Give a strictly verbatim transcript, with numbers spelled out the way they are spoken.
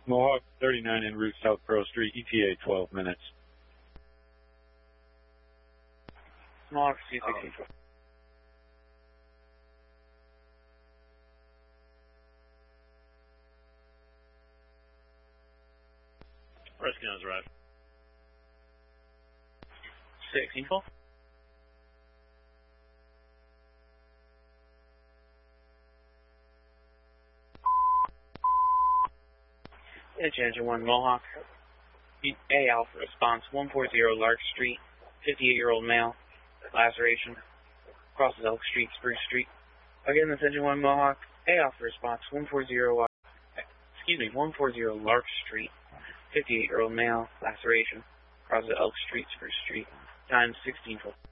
Mohawk thirty-nine en route South Pearl Street, E T A twelve minutes. Mohawk C sixteen. Rescue has arrived. sixteen full. Edge Engine one Mohawk. A Alpha response one forty Lark Street. fifty-eight-year-old male. Laceration. Crosses Elk Street, Spruce Street. Again, this Engine one Mohawk. A Alpha response one forty. Excuse me, one forty Lark Street. fifty-eight-year-old male. Laceration. Crosses Elk Street, Spruce Street. Time sixteen full.